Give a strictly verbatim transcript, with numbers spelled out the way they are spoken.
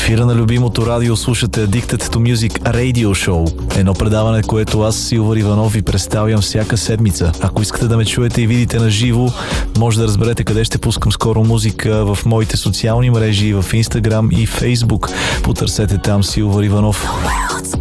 ефира на любимото радио слушате Addicted to Music Radio Show. Едно предаване, което аз, Силвър Иванов, ви представям всяка седмица. Ако искате да ме чуете и видите на живо, може да разберете къде ще пускам скоро музика в моите социални мрежи, в Instagram и Facebook. Потърсете там Силвър Иванов.